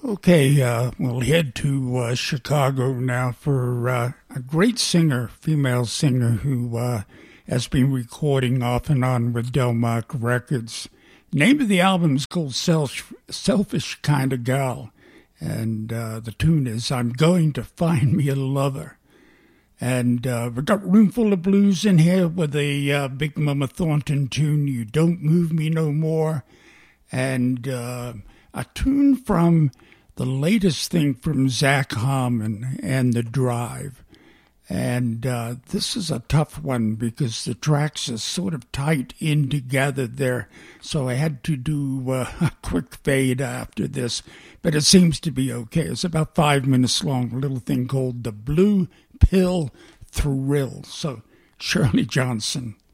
Okay, we'll head to Chicago now for a great singer, female singer who has been recording off and on with Delmark Records. Name of the album is called Selfish Kind of Gal, and the tune is I'm Going to Find Me a Lover. And we've got Roomful of Blues in here with a Big Mama Thornton tune, You Don't Move Me No More, and a tune from the latest thing from Zach Harmon and The Drive. And this is a tough one because the tracks are sort of tight in together there. So I had to do a quick fade after this. But it seems to be okay. It's about 5 minutes long, a little thing called The Blue Pill Thrill. So Shirley Johnson.